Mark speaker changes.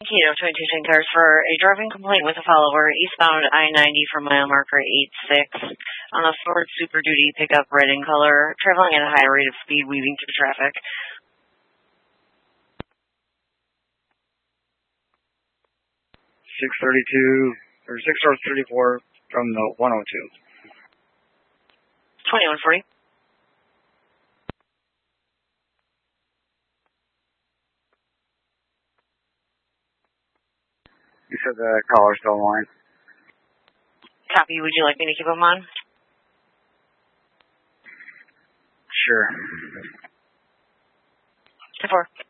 Speaker 1: Kilo 22 cars for a driving complaint with a follower eastbound I-90 from mile marker 86 on a Ford Super Duty pickup red in color, traveling at a high rate of speed, weaving through traffic.
Speaker 2: 632 or 634 from the 102.
Speaker 1: 2140.
Speaker 2: You said the caller's still online.
Speaker 1: Copy. Would you like me to keep them on?
Speaker 2: Sure.
Speaker 1: 10-4.